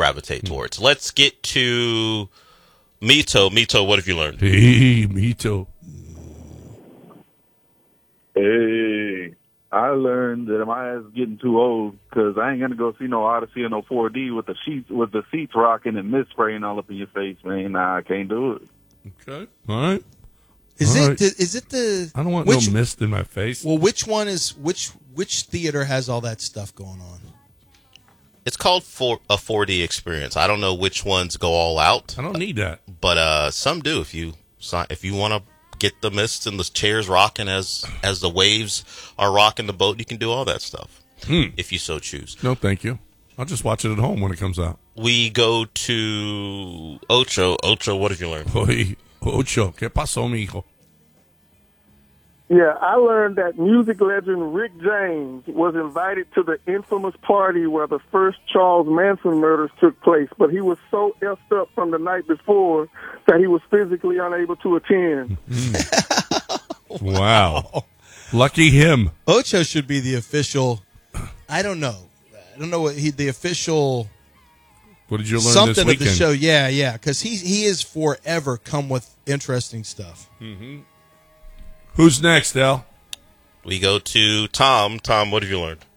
gravitate towards. Let's get to Mito. Mito, what have you learned? Hey, Mito. Hey, I learned that my ass is getting too old because I ain't gonna go see no Odyssey or no 4D with the seats rocking and mist spraying all up in your face, man. Nah, I can't do it. Okay, all right. Is All it right. is it the? I don't want which, no mist in my face. Well, which one is which theater has all that stuff going on? It's called a 4D experience. I don't know which ones go all out. I don't need that. But some do. If you want to get the mists and the chairs rocking as the waves are rocking the boat, you can do all that stuff if you so choose. No, thank you. I'll just watch it at home when it comes out. We go to Ocho. Ocho, what have you learned? Oye, Ocho, ¿qué pasó, mijo? Yeah, I learned that music legend Rick James was invited to the infamous party where the first Charles Manson murders took place, but he was so effed up from the night before that he was physically unable to attend. Wow. Lucky him. Ocho should be the official. I don't know what the official. What did you learn something this weekend? of the show? Yeah, because he is forever come with interesting stuff. Who's next, Al? We go to Tom. Tom, what have you learned?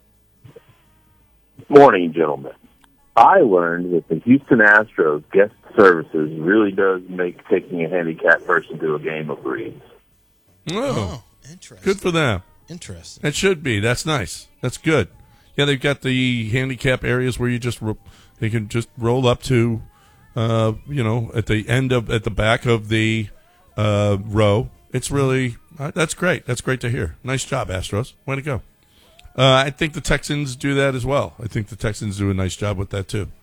Morning, gentlemen. I learned that the Houston Astros guest services really does make taking a handicapped person to a game a breeze. Oh, interesting. good for them. Interesting. It should be. That's nice. That's good. Yeah, they've got the handicap areas where you they can just roll up to, at the back of the row. It's really that's great. That's great to hear. Nice job, Astros. Way to go. I think the Texans do that as well. I think the Texans do a nice job with that too.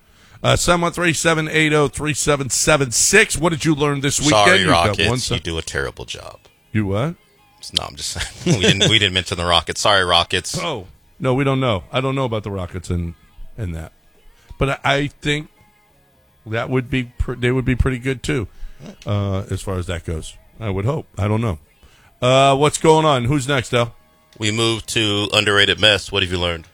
713-780-3776. What did you learn this weekend? Sorry, You've got Rockets. You do a terrible job. You what? No, I'm just saying. We didn't mention the Rockets. Sorry, Rockets. Oh no, we don't know. I don't know about the Rockets and that, but I think that would be they would be pretty good too, as far as that goes. I would hope. I don't know. What's going on? Who's next, Al? We move to underrated mess. What have you learned?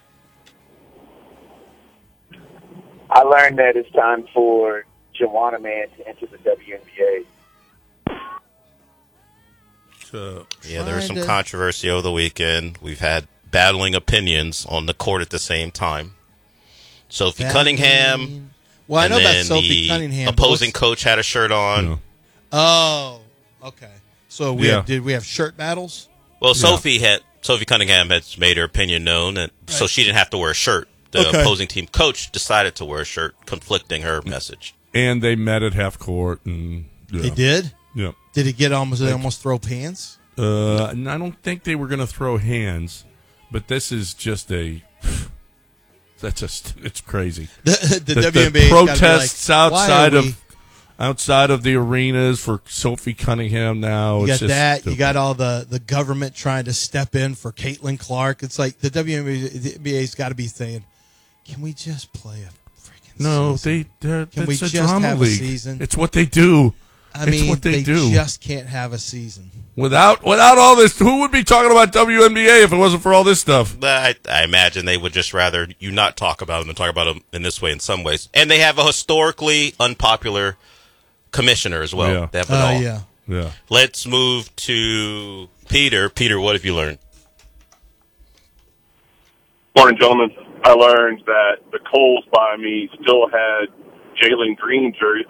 I learned that it's time for Juwanna Mann to enter the WNBA. There was some controversy over the weekend. We've had battling opinions on the court at the same time. Sophie Cunningham. Well, I know about Sophie Cunningham. Opposing coach had a shirt on. No. Oh, okay. So did we have shirt battles? Well, Sophie Cunningham has made her opinion known, and so she didn't have to wear a shirt. The opposing team coach decided to wear a shirt, conflicting her message. And they met at half court, and They did. Yeah. Did it get almost? Did they almost throw pants? I don't think they were going to throw hands, but this is just it's crazy. The WNBA protests like, outside of the arenas for Sophie Cunningham now. You it's got just that. stupid. You got all the government trying to step in for Caitlin Clark. It's like the WNBA's got to be saying, "Can we just play a freaking season? Can we it's a just drama have league. a season? It's what they do. It's what they do. do. Just can't have a season Without all this. Who would be talking about WNBA if it wasn't for all this stuff? I imagine they would just rather you not talk about them than talk about them in this way in some ways. And they have a historically unpopular commissioner as well. Yeah. They have it all. Yeah. Let's move to Peter. Peter, what have you learned? Morning, gentlemen. I learned that the Kohl's by me still had Jalen Green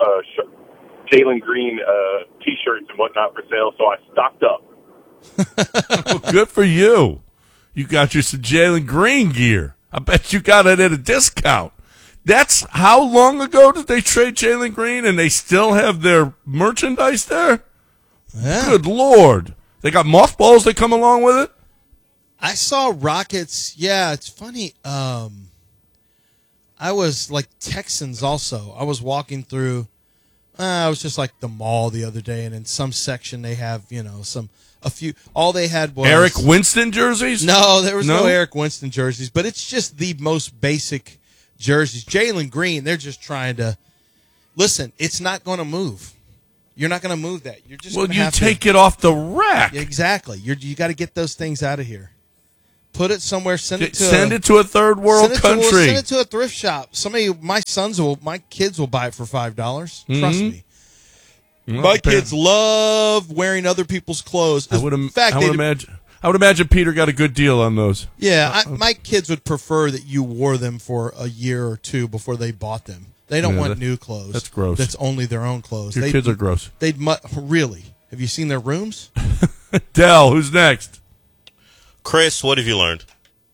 T-shirts and whatnot for sale, so I stocked up. Well, good for you. You got your Jalen Green gear. I bet you got it at a discount. That's how long ago did they trade Jalen Green, and they still have their merchandise there? Yeah. Good Lord. They got mothballs that come along with it? I saw Rockets. Yeah, it's funny. I was like Texans also. I was walking through. I was just like the mall the other day, and in some section they have a few. All they had was Eric Winston jerseys? No, there was no Eric Winston jerseys, but it's just the most basic jerseys. Jalen Green, they're just trying to listen. It's not going to move. You're not going to move that. You're just you take it off the rack. Exactly. You got to get those things out of here. Put it somewhere. Send it to a third world country. Send it to a thrift shop. My kids will buy it for $5. Trust me. Well, my kids love wearing other people's clothes. I would imagine Peter got a good deal on those. Yeah, my kids would prefer that you wore them for a year or two before they bought them. They don't want new clothes. That's gross. That's only their own clothes. Your kids are gross. Really? Have you seen their rooms? Dell, who's next? Chris, what have you learned?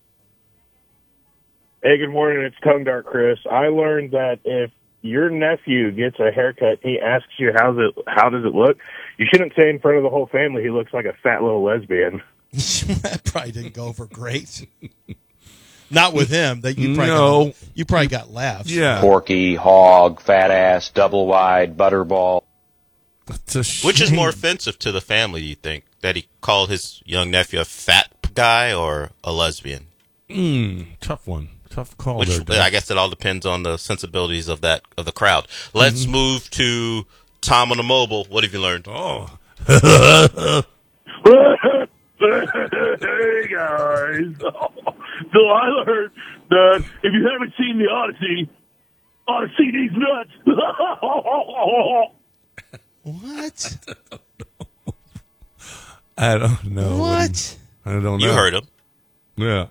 Hey, good morning. It's Tongue Dart Chris. I learned that if your nephew gets a haircut, he asks you how does it look, you shouldn't say in front of the whole family he looks like a fat little lesbian. That probably didn't go over great. Not with him. You probably got laughs. Yeah. Porky, hog, fat ass, double wide, butterball. Which is more offensive to the family, you think? That he called his young nephew a fat guy or a lesbian? Tough one. Tough call. I guess it all depends on the sensibilities of the crowd. Let's move to Tom on the mobile. What have you learned? Oh. Hey guys. So I learned that if you haven't seen the Odyssey, ought to see these nuts. What? I don't know. What? I don't know. You heard him. Yeah.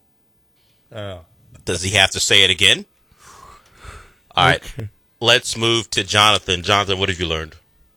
Does he have to say it again? All right. Let's move to Jonathan. Jonathan, what have you learned?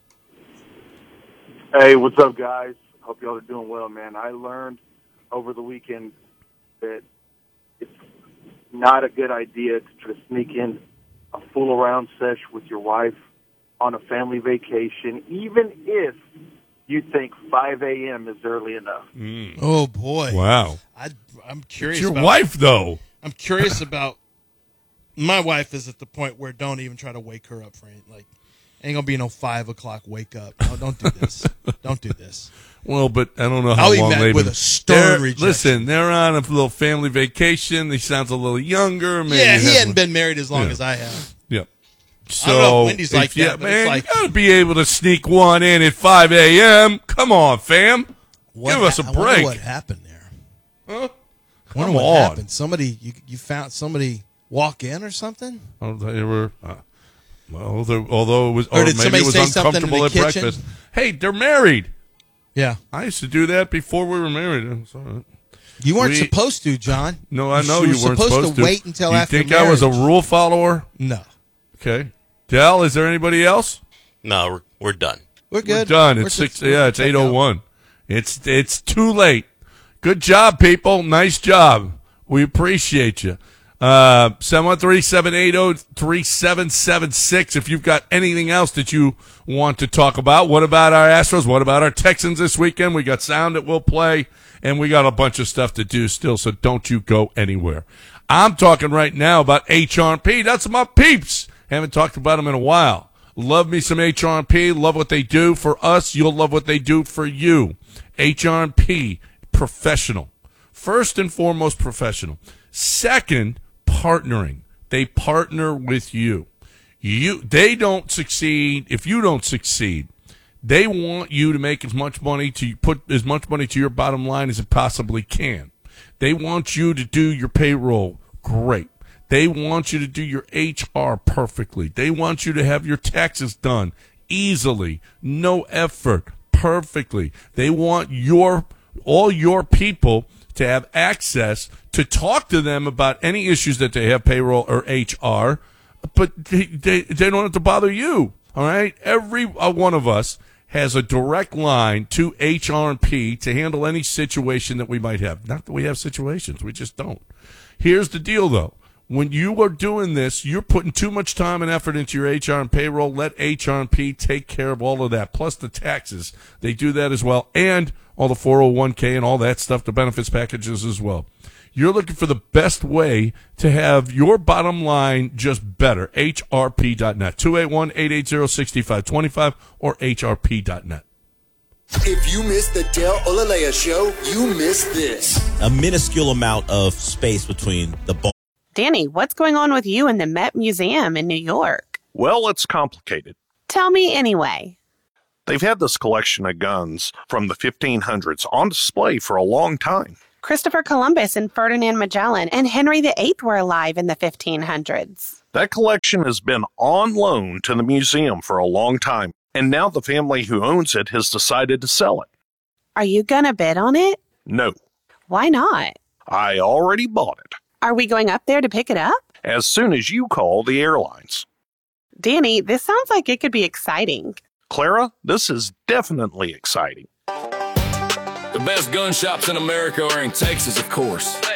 Hey, what's up, guys? Hope y'all are doing well, man. I learned over the weekend that it's not a good idea to try to sneak in a fool-around sesh with your wife on a family vacation, even if you think 5 a.m. is early enough. Oh, boy. Wow. I'm curious. It's your wife, though. I'm curious about. My wife is at the point where don't even try to wake her up for it. Like, ain't gonna be no 5 o'clock wake up. No, don't do this. Don't do this. Well, but I don't know how long they've with been. a stern rejection. Listen, they're on a little family vacation. He sounds a little younger. Maybe he hadn't been married as long as I have. Yep. So, I don't know if Wendy's like that, but man, it's like, you gotta be able to sneak one in at 5 a.m. Come on, fam. Give us a break. I wonder what happened there. Huh? I wonder what happened. Somebody, you found somebody walk in or something? Oh, they were. Although it was, or did maybe somebody it was say something in uncomfortable the at kitchen? breakfast. Hey, they're married. Yeah, I used to do that before we were married. You weren't supposed to, John. No, I know you weren't supposed to wait until after marriage. You marriage. think I was a rule follower? No. Okay. Dell, is there anybody else? No, we're done. We're good. We're done. It's 8:01. It's too late. Good job, people. Nice job. We appreciate you. 713-780-3776 if you've got anything else that you want to talk about. What about our Astros? What about our Texans this weekend? We got sound that we'll play, and we got a bunch of stuff to do still, so don't you go anywhere. I'm talking right now about HRP. That's my peeps. Haven't talked about them in a while. Love me some HRP. Love what they do for us. You'll love what they do for you. HRP, professional. First and foremost, professional. Second, partnering. They partner with you. They don't succeed if you don't succeed. They want you to make as much money, to put as much money to your bottom line as it possibly can. They want you to do your payroll great. They want you to do your HR perfectly. They want you to have your taxes done easily, no effort, perfectly. They want all your people to have access to talk to them about any issues that they have, payroll or HR, but they don't have to bother you, all right? Every one of us has a direct line to HR&P to handle any situation that we might have. Not that we have situations, we just don't. Here's the deal, though. When you are doing this, you're putting too much time and effort into your HR and payroll. Let HR&P take care of all of that, plus the taxes. They do that as well, and all the 401k and all that stuff, the benefits packages as well. You're looking for the best way to have your bottom line just better. HRP.net. 281-880-6525 or HRP.net. If you missed the Del Olalea show, you missed this. A minuscule amount of space between the ball. Danny, what's going on with you and the Met Museum in New York? Well, it's complicated. Tell me anyway. They've had this collection of guns from the 1500s on display for a long time. Christopher Columbus and Ferdinand Magellan and Henry VIII were alive in the 1500s. That collection has been on loan to the museum for a long time, and now the family who owns it has decided to sell it. Are you gonna bid on it? No. Why not? I already bought it. Are we going up there to pick it up? As soon as you call the airlines. Danny, this sounds like it could be exciting. Clara, this is definitely exciting. The best gun shops in America are in Texas, of course.